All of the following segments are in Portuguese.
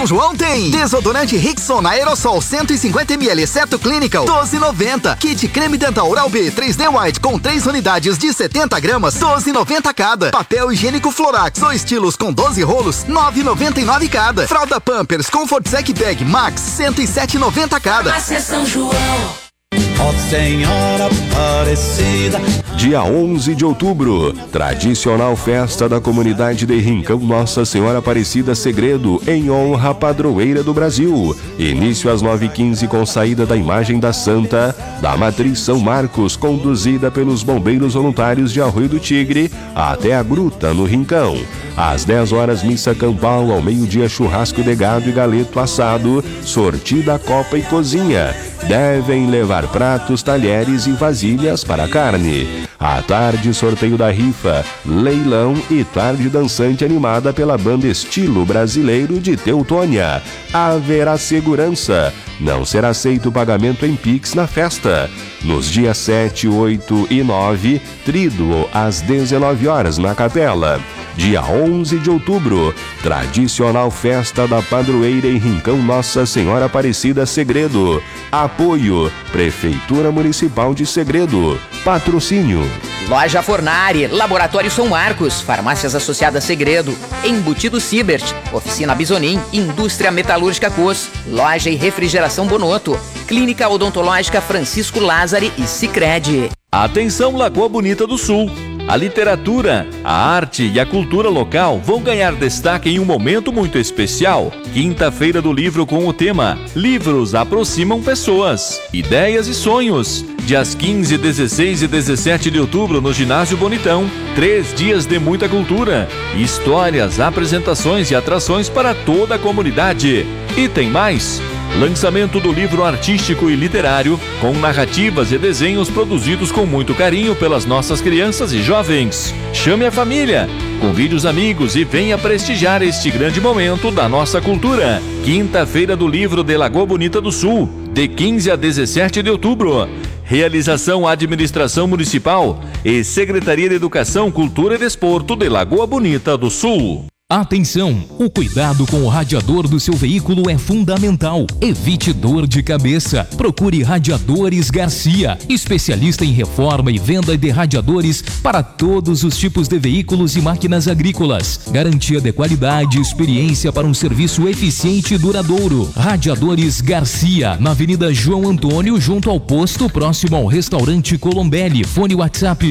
São João tem desodorante Rexona Aerosol 150ml exceto Clinical 12,90. Kit creme dental Oral-B 3D White com 3 unidades de 70 gramas 12,90 cada. Papel higiênico Florax ou estilos com 12 rolos 9,99 cada. Fralda Pampers Comfort Sec Bag Max 107,90 cada. Farmácia São João. Ó Senhora Aparecida. Dia 11 de outubro, tradicional festa da comunidade de Rincão Nossa Senhora Aparecida Segredo, em honra à padroeira do Brasil. Início às 9h15 com saída da imagem da Santa da Matriz São Marcos, conduzida pelos bombeiros voluntários de Arroio do Tigre até a Gruta, no Rincão. Às 10 horas, missa campal, ao meio-dia churrasco de gado e galeto assado, sortida, copa e cozinha. Devem levar pratos, talheres e vasilhas para a carne. À tarde, sorteio da rifa, leilão e tarde dançante animada pela banda Estilo Brasileiro de Teutônia. Haverá segurança. Não será aceito o pagamento em Pix na festa. Nos dias 7, 8 e 9, tríduo às 19 horas na capela. Dia 11 de outubro, tradicional festa da padroeira em Rincão Nossa Senhora Aparecida Segredo. Apoio, Prefeitura Municipal de Segredo. Patrocínio. Loja Fornari, Laboratório São Marcos, Farmácias Associadas Segredo, Embutido Sibert, Oficina Bisonim, Indústria Metalúrgica Cos, Loja e Refrigeração Bonotto, Clínica Odontológica Francisco Lázari e Sicredi. Atenção, Lagoa Bonita do Sul! A literatura, a arte e a cultura local vão ganhar destaque em um momento muito especial. Quinta-feira do livro com o tema Livros aproximam pessoas, ideias e sonhos. Dias 15, 16 e 17 de outubro no Ginásio Bonitão. 3 dias de muita cultura, histórias, apresentações e atrações para toda a comunidade. E tem mais! Lançamento do livro artístico e literário, com narrativas e desenhos produzidos com muito carinho pelas nossas crianças e jovens. Chame a família, convide os amigos e venha prestigiar este grande momento da nossa cultura. Quinta-feira do livro de Lagoa Bonita do Sul, de 15 a 17 de outubro. Realização Administração Municipal e Secretaria de Educação, Cultura e Desporto de Lagoa Bonita do Sul. Atenção! O cuidado com o radiador do seu veículo é fundamental. Evite dor de cabeça. Procure Radiadores Garcia, especialista em reforma e venda de radiadores para todos os tipos de veículos e máquinas agrícolas. Garantia de qualidade e experiência para um serviço eficiente e duradouro. Radiadores Garcia, na Avenida João Antônio, junto ao posto, próximo ao restaurante Colombelli. Fone WhatsApp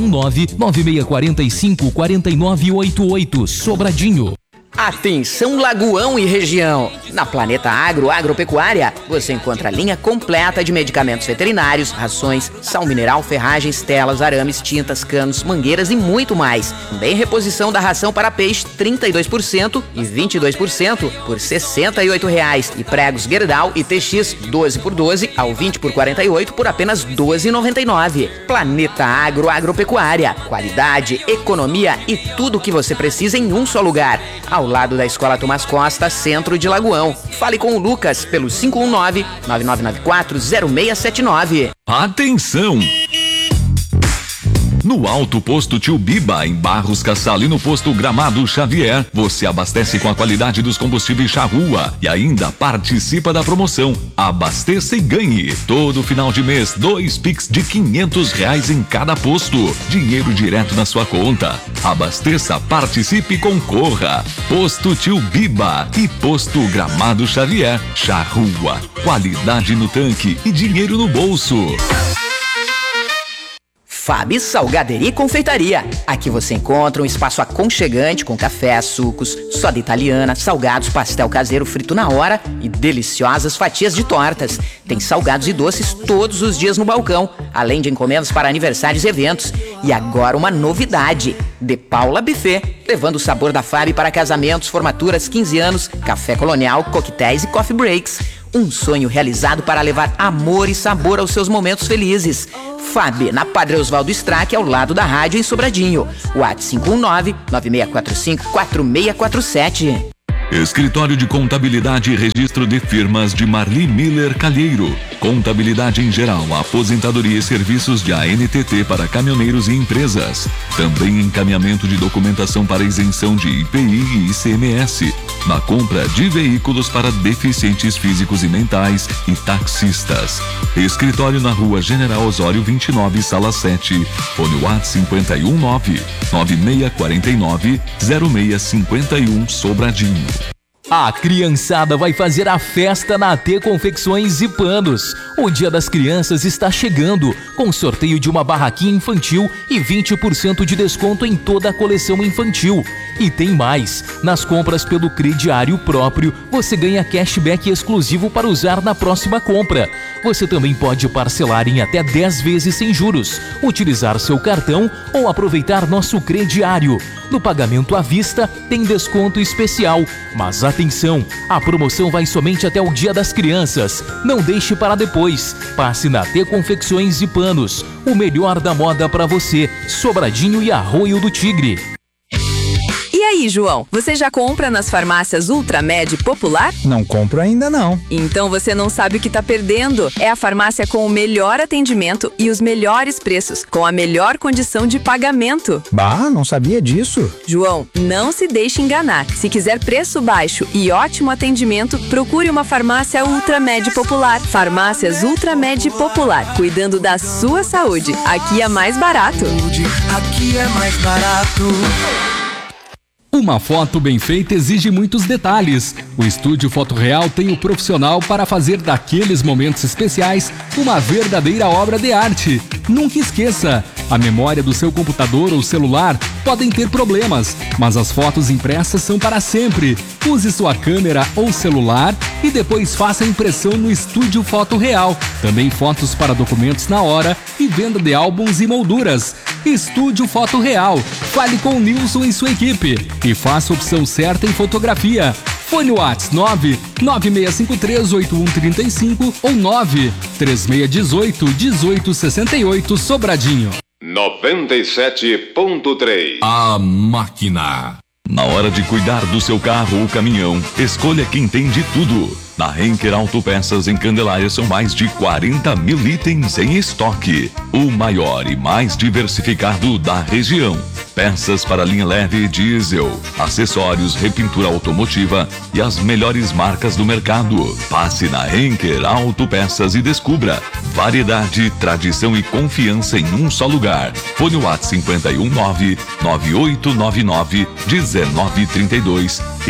519-9645-4988. Sobradinho. Atenção Lagoão e região! Na Planeta Agro Agropecuária, você encontra a linha completa de medicamentos veterinários, rações, sal mineral, ferragens, telas, arames, tintas, canos, mangueiras e muito mais. Também reposição da ração para peixe 32% e 22% por R$ 68,00. E pregos Gerdau e TX 12 por 12 ao 20 por 48 por apenas R$ 12,99. Planeta Agro Agropecuária. Qualidade, economia e tudo o que você precisa em um só lugar. Ao lado da Escola Tomás Costa, centro de Lagoão. Fale com o Lucas pelo 519-9994-0679. Atenção! No Alto Posto Tio Biba, em Barros Cassal e no Posto Gramado Xavier, você abastece com a qualidade dos combustíveis Charrua e ainda participa da promoção. Abasteça e ganhe. Todo final de mês, 2 Pix de R$500 em cada posto. Dinheiro direto na sua conta. Abasteça, participe e concorra. Posto Tio Biba e Posto Gramado Xavier. Charrua. Qualidade no tanque e dinheiro no bolso. Fabi Salgaderia e Confeitaria. Aqui você encontra um espaço aconchegante com café, sucos, soda italiana, salgados, pastel caseiro frito na hora e deliciosas fatias de tortas. Tem salgados e doces todos os dias no balcão, além de encomendas para aniversários e eventos. E agora uma novidade, De Paula Buffet, levando o sabor da Fabi para casamentos, formaturas, 15 anos, café colonial, coquetéis e coffee breaks. Um sonho realizado para levar amor e sabor aos seus momentos felizes. Fabi, na Padre Oswaldo Strack, ao lado da rádio em Sobradinho. WhatsApp 519-9645-4647. Escritório de Contabilidade e Registro de Firmas de Marli Miller Calheiro. Contabilidade em geral, aposentadoria e serviços de ANTT para caminhoneiros e empresas. Também encaminhamento de documentação para isenção de IPI e ICMS. Na compra de veículos para deficientes físicos e mentais e taxistas. Escritório na Rua General Osório 29, Sala 7. Fone WhatsApp 519-9649-0651 Sobradinho. A criançada vai fazer a festa na AT Confecções e Panos. O Dia das Crianças está chegando, com sorteio de uma barraquinha infantil e 20% de desconto em toda a coleção infantil. E tem mais, nas compras pelo crediário próprio, você ganha cashback exclusivo para usar na próxima compra. Você também pode parcelar em até 10 vezes sem juros, utilizar seu cartão ou aproveitar nosso crediário. No pagamento à vista, tem desconto especial. Mas atenção, a promoção vai somente até o Dia das Crianças. Não deixe para depois. Passe na T Confecções e Panos. O melhor da moda para você. Sobradinho e Arroio do Tigre. E aí, João, você já compra nas farmácias Ultramed Popular? Não compro ainda não. Então você não sabe o que tá perdendo. É a farmácia com o melhor atendimento e os melhores preços, com a melhor condição de pagamento. Bah, não sabia disso. João, não se deixe enganar. Se quiser preço baixo e ótimo atendimento, procure uma farmácia Ultramed Popular. Farmácias Ultramed Popular, cuidando da sua saúde. Aqui é mais barato. Aqui é mais barato. Uma foto bem feita exige muitos detalhes. O Estúdio Foto Real tem o profissional para fazer daqueles momentos especiais uma verdadeira obra de arte. Nunca esqueça, a memória do seu computador ou celular podem ter problemas, mas as fotos impressas são para sempre. Use sua câmera ou celular e depois faça a impressão no Estúdio Foto Real. Também fotos para documentos na hora e venda de álbuns e molduras. Estúdio Foto Real. Fale com o Nilson e sua equipe e faça a opção certa em fotografia. Fone WhatsApp 996538135 ou 93618-1868 Sobradinho. 97.3 A Máquina. Na hora de cuidar do seu carro ou caminhão, escolha quem tem de tudo. Na Henker Autopeças em Candelária são mais de 40 mil itens em estoque. O maior e mais diversificado da região. Peças para linha leve e diesel, acessórios, repintura automotiva e as melhores marcas do mercado. Passe na Henker Autopeças e descubra variedade, tradição e confiança em um só lugar. Fone WhatsApp 519-9899-1932 e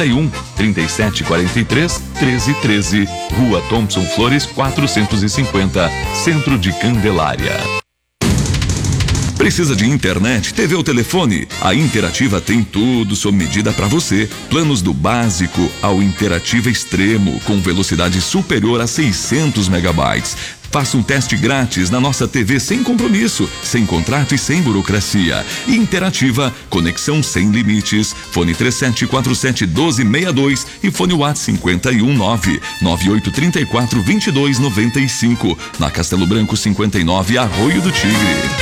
51-3743-1313, Rua Thompson Flores 450, Centro de Candelária. Precisa de internet, TV ou telefone? A Interativa tem tudo sob medida para você. Planos do básico ao Interativa Extremo, com velocidade superior a 600 megabytes. Faça um teste grátis na nossa TV sem compromisso, sem contrato e sem burocracia. Interativa, conexão sem limites. Fone 3747-1262 e fone WhatsApp 519-9834-2295. Na Castelo Branco 59, Arroio do Tigre.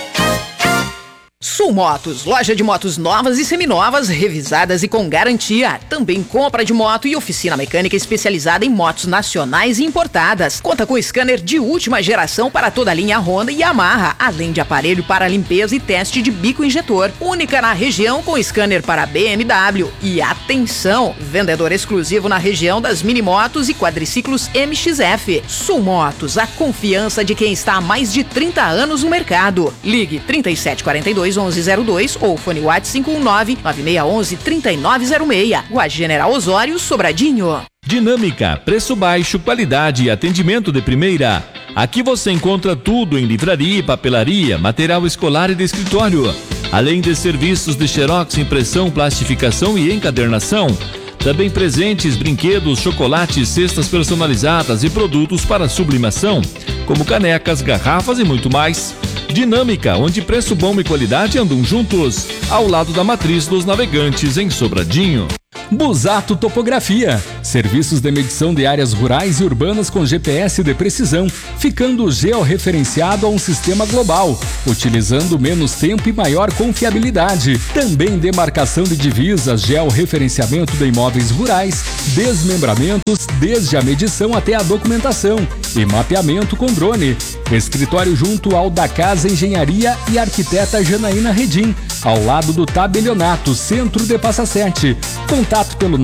Sul Motos, loja de motos novas e seminovas, revisadas e com garantia. Também compra de moto e oficina mecânica especializada em motos nacionais e importadas. Conta com scanner de última geração para toda a linha Honda e Yamaha, além de aparelho para limpeza e teste de bico injetor. Única na região com scanner para BMW. E atenção, vendedor exclusivo na região das minimotos e quadriciclos MXF. Sul Motos, a confiança de quem está há mais de 30 anos no mercado. Ligue 3742-1102 ou fone WhatsApp 519-9611-3906. Rua General Osório, Sobradinho. Dinâmica, preço baixo, qualidade e atendimento de primeira. Aqui você encontra tudo em livraria, papelaria, material escolar e de escritório, além de serviços de xerox, impressão, plastificação e encadernação. Também presentes, brinquedos, chocolates, cestas personalizadas e produtos para sublimação, como canecas, garrafas e muito mais. Dinâmica, onde preço bom e qualidade andam juntos, ao lado da Matriz dos Navegantes, em Sobradinho. Busato Topografia, serviços de medição de áreas rurais e urbanas com GPS de precisão, ficando georreferenciado a um sistema global, utilizando menos tempo e maior confiabilidade. Também demarcação de divisas, georreferenciamento de imóveis rurais, desmembramentos, desde a medição até a documentação e mapeamento com drone. Escritório junto ao da Casa Engenharia e Arquiteta Janaína Redim, ao lado do Tabelionato, centro de Passa Sete. Contato pelo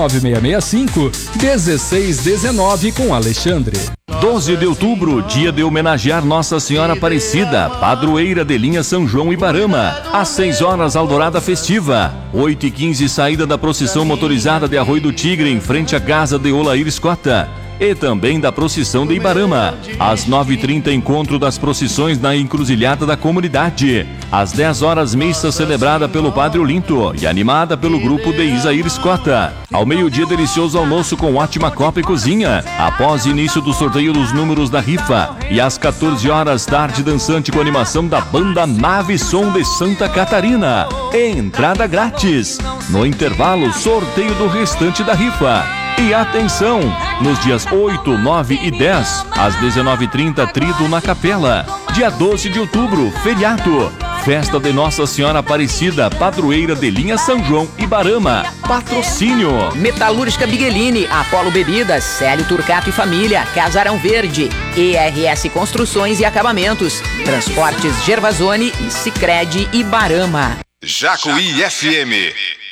99665-1619 com Alexandre. 12 de outubro, dia de homenagear Nossa Senhora Aparecida, padroeira de linha São João Ibarama. Às 6 horas, alvorada festiva. 8h15, saída da procissão motorizada de Arroio do Tigre, em frente à casa de Olair Escota. E também da procissão de Ibarama. Às 9h30, encontro das procissões na encruzilhada da comunidade. Às 10 horas, missa celebrada pelo Padre Olinto e animada pelo grupo de Isair Escota. Ao meio-dia, delicioso almoço com ótima copa e cozinha, após início do sorteio dos números da rifa. E às 14 horas, tarde dançante com animação da banda Nave Som de Santa Catarina. Entrada grátis. No intervalo, sorteio do restante da rifa. E atenção, nos dias 8, 9 e 10, às 19h30, trido na Capela. Dia 12 de outubro, feriado. Festa de Nossa Senhora Aparecida, padroeira de linha São João Ibarama. Patrocínio: Metalúrgica Biguelini, Apolo Bebidas, Célio Turcato e Família, Casarão Verde, ERS Construções e Acabamentos, Transportes Gervasoni e Sicredi Ibarama. Jacuí FM.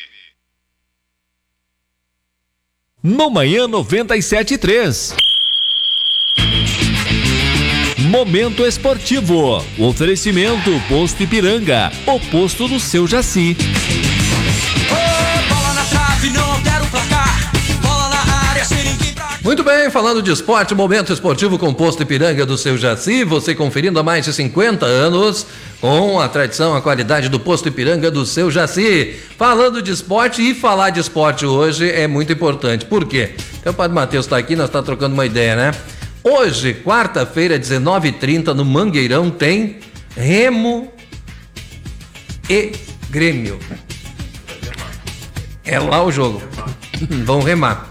No Manhã 97.3. Momento Esportivo. O oferecimento Posto Ipiranga, o posto do seu Jaci. Bola na trave, não altera o placar. Bola na área, sem ninguém pra... Muito bem, falando de esporte, Momento Esportivo com Posto Ipiranga do seu Jaci, você conferindo há mais de 50 anos com a tradição, a qualidade do Posto Ipiranga do seu Jaci. Falando de esporte, e falar de esporte hoje é muito importante. Por quê? Então, o Padre Matheus está aqui, nós estamos trocando uma ideia, né? Hoje, quarta-feira, 19h30, no Mangueirão, tem Remo e Grêmio. É lá o jogo. Vão remar.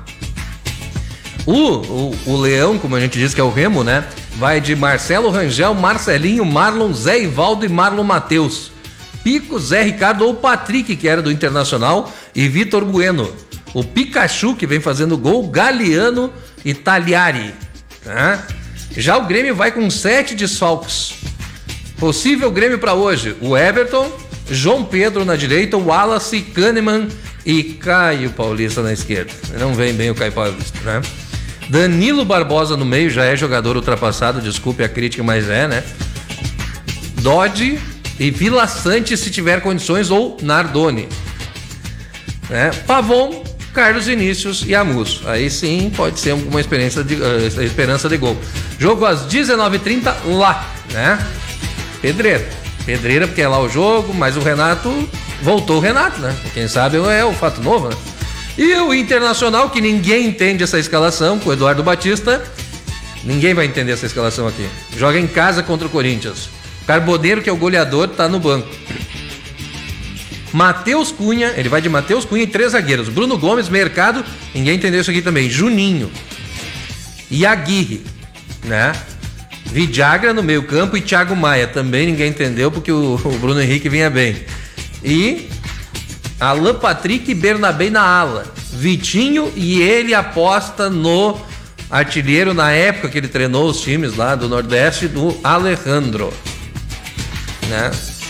O Leão, como a gente diz que é o Remo, né? Vai de Marcelo Rangel, Marcelinho, Marlon, Zé Ivaldo e Marlon Matheus. Pico, Zé Ricardo ou Patrick, que era do Internacional, e Vitor Bueno. O Pikachu, que vem fazendo gol, Galeano e Tagliari. Tá? Já o Grêmio vai com 7 desfalques. Possível Grêmio para hoje: o Everton, João Pedro na direita, o Wallace, Kahneman e Caio Paulista na esquerda. Não vem bem o Caio Paulista, né? Danilo Barbosa no meio, já é jogador ultrapassado, desculpe a crítica, mas é, né? Dodge e Vila Sante, se tiver condições, ou Nardoni, né? Pavon, Carlos Vinícius e Amusso. Aí sim pode ser uma esperança de gol. Jogo às 19h30 lá, né? Pedreira, porque é lá o jogo, mas o Renato, voltou o Renato, né? Quem sabe é o fato novo, né? E o Internacional, que ninguém entende essa escalação, com o Eduardo Batista, ninguém vai entender essa escalação aqui. Joga em casa contra o Corinthians. Carboneiro, que é o goleador, tá no banco. Matheus Cunha, ele vai de Matheus Cunha e 3 zagueiros. Bruno Gomes, Mercado, ninguém entendeu isso aqui também. Juninho e Aguirre, né? Vidagra no meio campo e Thiago Maia, também ninguém entendeu porque o Bruno Henrique vinha bem. E Alan Patrick e Bernabé na ala. Vitinho, e ele aposta no artilheiro na época que ele treinou os times lá do Nordeste, do Alejandro, né?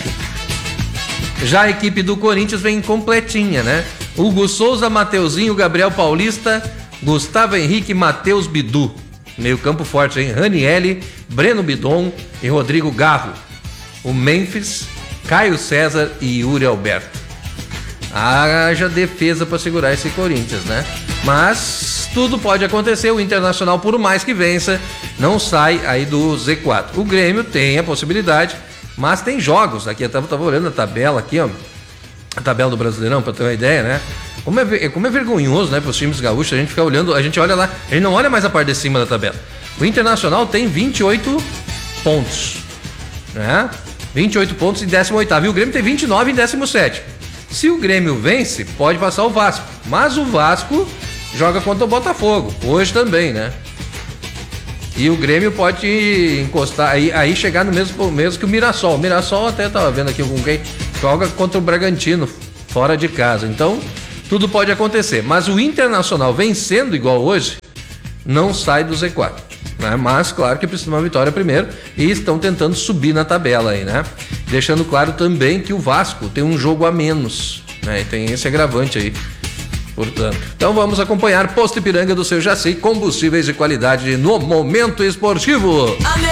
Já a equipe do Corinthians vem completinha, né? Hugo Souza, Mateuzinho, Gabriel Paulista, Gustavo Henrique, Matheus Bidu. Meio campo forte, hein? Ranielli, Breno Bidon e Rodrigo Garro. O Memphis, Caio César e Yuri Alberto. Haja defesa para segurar esse Corinthians, né? Mas tudo pode acontecer. O Internacional, por mais que vença, não sai aí do Z4. O Grêmio tem a possibilidade, mas tem jogos. Aqui eu tava olhando a tabela aqui, ó. A tabela do Brasileirão, para ter uma ideia, né? Como é vergonhoso, né, para os times gaúchos, a gente fica olhando, a gente olha lá, a gente não olha mais a parte de cima da tabela. O Internacional tem 28 pontos, né? 28 pontos em 18º, e o Grêmio tem 29 em 17º. Se o Grêmio vence, pode passar o Vasco. Mas o Vasco joga contra o Botafogo, hoje também, né? E o Grêmio pode encostar, aí chegar no mesmo que o Mirassol. O Mirassol até tava vendo aqui com quem joga contra o Bragantino, fora de casa. Então, tudo pode acontecer. Mas o Internacional vencendo igual hoje, não sai do Z4. Né? Mas, claro que precisa de uma vitória primeiro e estão tentando subir na tabela aí, né? Deixando claro também que o Vasco tem um jogo a menos, né? E tem esse agravante aí. Portanto, então vamos acompanhar Posto Ipiranga do seu Jaci, combustíveis de qualidade no momento esportivo.